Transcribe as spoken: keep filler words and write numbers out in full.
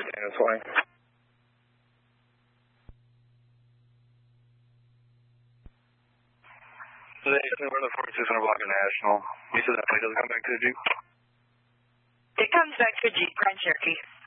Daniel twenty. Today, we're in the forty-six hundred block of National. You said that plate doesn't come back to the Jeep? It comes back to a Jeep, Grand Cherokee.